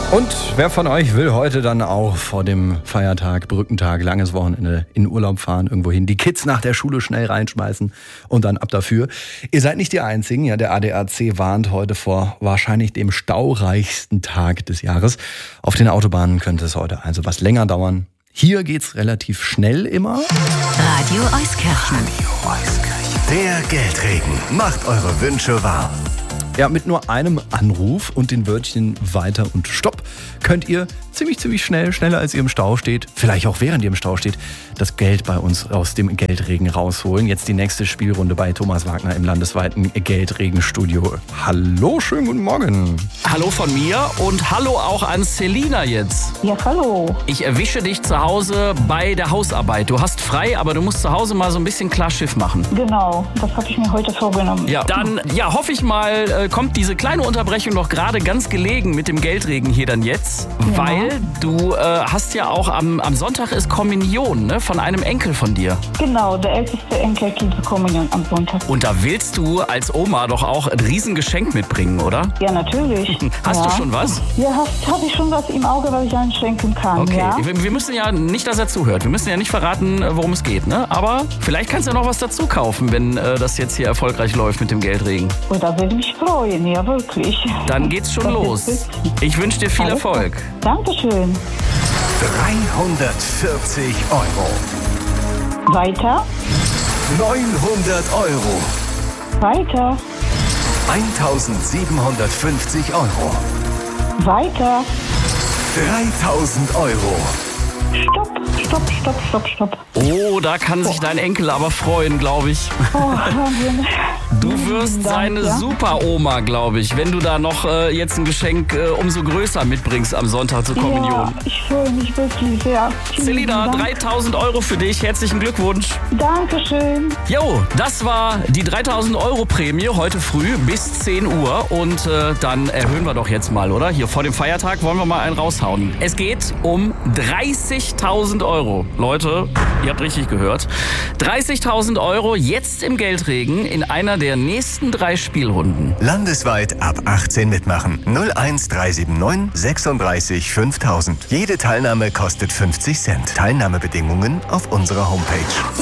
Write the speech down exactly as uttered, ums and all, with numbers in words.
Und wer von euch will heute dann auch vor dem Feiertag, Brückentag, langes Wochenende in Urlaub fahren, irgendwo hin, die Kids nach der Schule schnell reinschmeißen und dann ab dafür? Ihr seid nicht die Einzigen. Ja, der A D A C warnt heute vor wahrscheinlich dem staureichsten Tag des Jahres. Auf den Autobahnen könnte es heute also was länger dauern. Hier geht's relativ schnell immer. Radio Euskirchen. Radio Euskirchen. Der Geldregen macht eure Wünsche wahr. Ja, mit nur einem Anruf und den Wörtchen weiter und stopp könnt ihr ziemlich, ziemlich schnell, schneller als ihr im Stau steht, vielleicht auch während ihr im Stau steht, das Geld bei uns aus dem Geldregen rausholen. Jetzt die nächste Spielrunde bei Thomas Wagner im landesweiten Geldregenstudio. Hallo, schönen guten Morgen. Hallo von mir und hallo auch an Selina jetzt. Ja, hallo. Ich erwische dich zu Hause bei der Hausarbeit. Du hast frei, aber du musst zu Hause mal so ein bisschen klar Schiff machen. Genau, das habe ich mir heute vorgenommen. Ja, dann ja, hoffe ich mal, äh, kommt diese kleine Unterbrechung doch gerade ganz gelegen mit dem Geldregen hier dann jetzt, Ja. weil du äh, hast ja auch am, am Sonntag ist Kommunion, ne, von einem Enkel von dir. Genau, der älteste Enkel kriegt die Kommunion am Sonntag. Und da willst du als Oma doch auch ein Riesengeschenk mitbringen, oder? Ja, natürlich. Hast ja. du schon was? Ja, habe hab ich schon was im Auge, was ich einschenken kann, Okay, ja? wir, wir müssen ja nicht, dass er zuhört. Wir müssen ja nicht verraten, worum es geht, ne? Aber vielleicht kannst du ja noch was dazu kaufen, wenn äh, das jetzt hier erfolgreich läuft mit dem Geldregen. Oh, da würde ich mich freuen, ja, wirklich. Dann geht's schon Das los. ist witzig. Ich wünsche dir viel Alles Erfolg. klar. Dankeschön. dreihundertvierzig Euro. Weiter, neunhundert Euro. weiter, eintausendsiebenhundertfünfzig Euro. weiter. dreitausend Euro. Stopp, stopp, stopp, stopp, stopp. Oh, da kann sich dein Enkel aber freuen, glaube ich. Oh, Wahnsinn. Du wirst Dank, seine ja. Super-Oma, glaube ich, wenn du da noch äh, jetzt ein Geschenk äh, umso größer mitbringst am Sonntag zur Kommunion. Ja, ich freue mich wirklich sehr. Vielen Selina, Dank. dreitausend Euro für dich. Herzlichen Glückwunsch. Dankeschön. Jo, das war die dreitausend Euro Prämie heute früh bis zehn Uhr. Und äh, dann erhöhen wir doch jetzt mal, oder? Hier vor dem Feiertag wollen wir mal einen raushauen. Es geht um dreißigtausend Euro. Leute, ihr habt richtig gehört. dreißigtausend Euro jetzt im Geldregen in einer der nächsten drei Spielrunden. Landesweit ab achtzehn mitmachen. null eins drei sieben neun sechsunddreißig fünftausend. Jede Teilnahme kostet fünfzig Cent. Teilnahmebedingungen auf unserer Homepage.